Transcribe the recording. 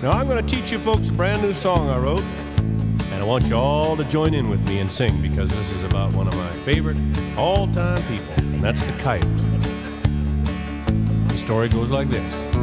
Now I'm going to teach you folks a brand new song I wrote, and I want you all to join in with me and sing, because this is about one of my favorite all-time people, and that's the coyote. The story goes like this.